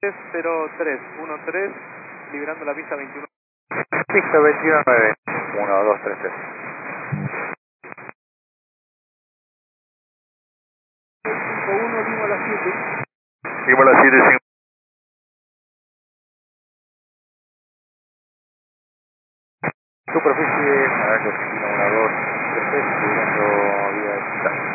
0313, liberando la pista 21. Pista 219, 1, 2, 3, 3. 51, Lima a las 7. Lima a las 7, 5. Superficie, a ver, 1, 2, 3, 3, liberando vía de pista.